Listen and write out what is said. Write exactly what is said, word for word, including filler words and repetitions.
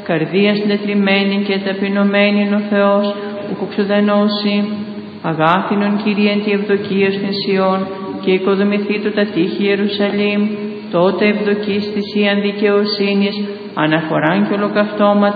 καρδία συντετριμμένη και ταπεινωμένη είναι ο Θεός, που κουξουδενώσει. Αγάπηνον Κύριε εν τη ευδοκία στην Σιών, και οικοδομηθεί του τα τείχη Ιερουσαλήμ, τότε ευδοκείς θυσίαν δικαιοσύνης, αναφοράν και ολοκαυτώματα